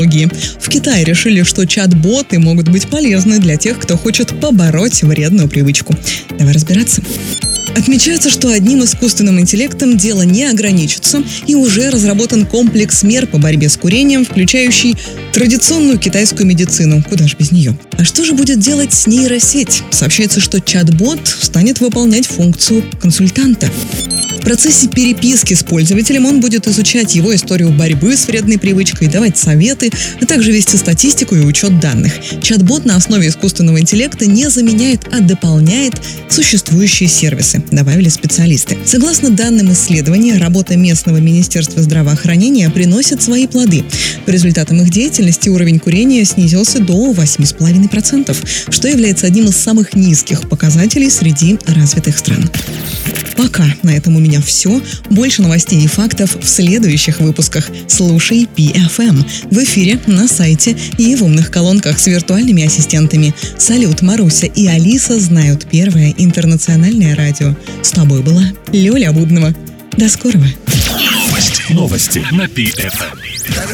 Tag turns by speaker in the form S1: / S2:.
S1: В Китае решили, что чат-боты могут быть полезны для тех, кто хочет побороть вредную привычку. Давай разбираться. Отмечается, что одним искусственным интеллектом дело не ограничится, и уже разработан комплекс мер по борьбе с курением, включающий традиционную китайскую медицину. Куда же без нее? А что же будет делать с нейросеть? Сообщается, что чат-бот станет выполнять функцию консультанта. В процессе переписки с пользователем он будет изучать его историю борьбы с вредной привычкой, давать советы, а также вести статистику и учет данных. Чат-бот на основе искусственного интеллекта не заменяет, а дополняет существующие сервисы, добавили специалисты. Согласно данным исследования, работа местного министерства здравоохранения приносит свои плоды. По результатам их деятельности уровень курения снизился до 8,5%, что является одним из самых низких показателей среди развитых стран. Пока на этом у меня все. Больше новостей и фактов в следующих выпусках. Слушай PFM в эфире, на сайте и в умных колонках с виртуальными ассистентами. Салют, Маруся и Алиса знают первое интернациональное радио. С тобой была Лёля Бубнова. До скорого.
S2: Новости на PFM.